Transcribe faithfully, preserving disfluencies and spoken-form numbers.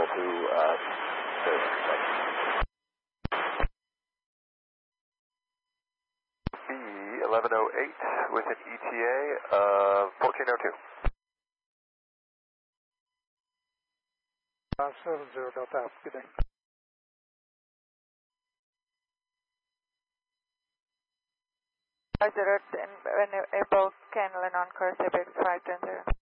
to uh, B eleven oh eight with an E T A of fourteen oh two. Uh, seven zero Delta, good day. Roger, enable Ken Lennon, Course five ten zero.